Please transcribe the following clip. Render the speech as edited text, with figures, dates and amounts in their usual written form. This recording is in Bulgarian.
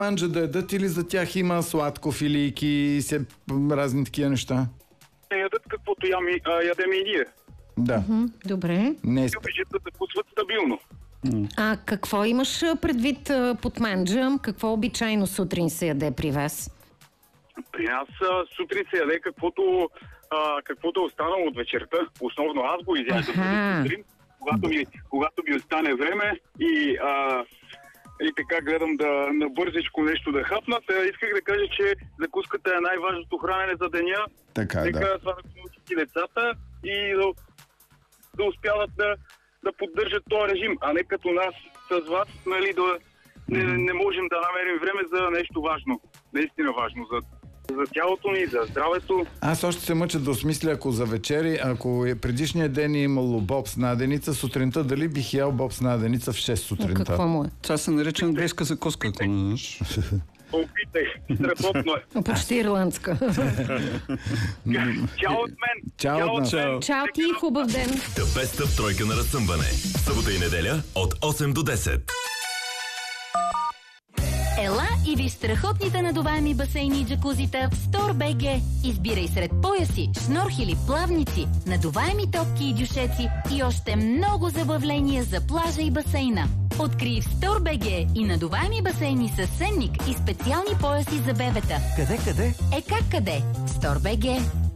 манджа да ядат или за тях има сладко, филийки и разни такива неща? Не ядат каквото ядем и ние. Да. Добре. Не е Обичат да закусват стабилно. А какво имаш предвид под манджа? Какво обичайно сутрин се яде при вас? При нас сутрин се яде каквото е останало от вечерта. Основно аз го изяждам сутрин, когато ми остане време и така гледам да набързичко нещо да хапна. Исках да кажа, че закуската е най-важното хранене за деня. така, Нека да. това да се научат и децата и да успяват да поддържат този режим, а не като нас с вас, нали, не можем да намерим време за нещо важно. Наистина важно за тялото ни, за здравето. Аз още се мъча да осмисля, ако за вечери, ако предишния ден е имало боб с наденица, сутринта дали бих ял боб с наденица в 6 сутринта. Какво му е? Това се нарича английска закуска, ако не знаеш. Опитай, страхотно е. Почти ирландска. Чао от мен! Чао от нас. Чао ти, хубав ден! The Best of тройка на разсъмване. Събота и неделя от 8 до 10. Ела и виж страхотните надуваеми басейни и джакузита в Store.bg. Избирай сред пояси, шнорхели, плавници, надуваеми топки и дюшеци и още много забавления за плажа и басейна. Открий в Store.bg и надуваеми басейни с сенник и специални пояси за бебета. Къде? Как къде? В Store.bg.